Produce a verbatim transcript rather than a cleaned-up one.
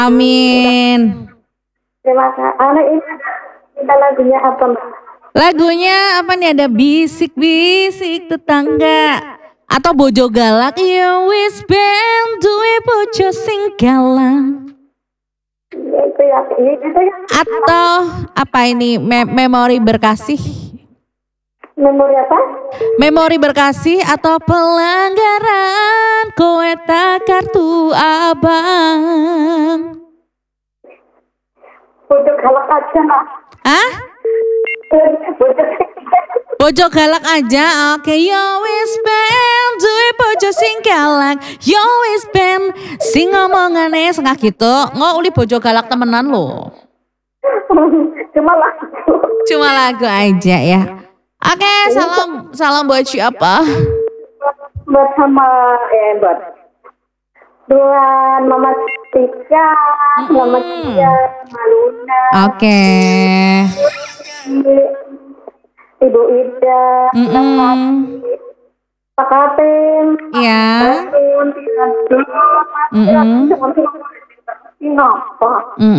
Amin. Terima kasih. Anak ini kita lagunya apa, Mbak? Lagunya apa nih, ada bisik-bisik tetangga atau bojo galak, ya wis ben duwe bojo sing galak. Ya, itu ya, itu ya. Atau apa ini, me- memori berkasih. Memori apa? Memori berkasih atau pelanggaran kowe tak kartu abang. Bojo galak aja, Mbak. Ah? Bojo Bojo galak aja, oke. Yo wis ben duwe bojo sing galak. Yo wis ben sing ngomongane sengah gitu. Ngo uli bojo galak temenan lo. cuma lagu. Cuma lagu aja ya. Oke, salam salam buat siapa? Buat sama eh buat buat Mama Tika, Mama Tia, Maluna, Oke. Ibu Ida, Mm-mm. Pak Kapten, Iya. Bakun, Tina Dulu, Mm-mm. Mas, Ngapa? Mm-mm.